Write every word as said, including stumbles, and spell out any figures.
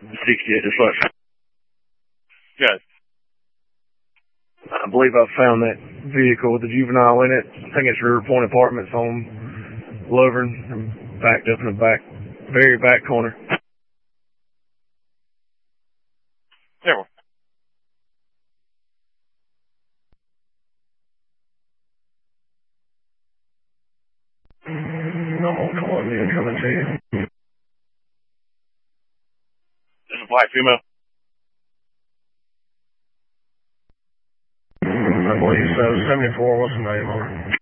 sixty-eight dispatch. Yes. I believe I found that vehicle with the juvenile in it. I think it's River Point Apartments on Lovern, backed up in the back, very back corner. Yeah. No, come on, man, coming to you. There's a black female. I believe so. seventy-four, what's the name on her?